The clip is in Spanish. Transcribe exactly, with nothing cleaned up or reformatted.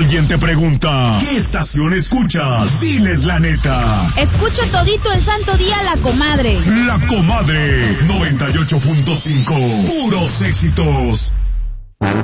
Alguien te pregunta, ¿qué estación escuchas? Diles la neta. Escucho todito el santo día La Comadre. La Comadre, noventa y ocho punto cinco, puros éxitos.